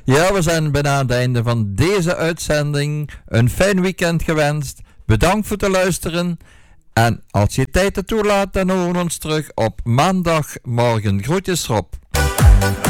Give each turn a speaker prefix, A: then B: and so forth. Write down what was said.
A: Ja, we zijn bijna aan het einde van deze uitzending. Een fijn weekend gewenst. Bedankt voor het luisteren. En als je tijd ertoe laat, dan horen we ons terug op maandagmorgen. Groetjes Rob.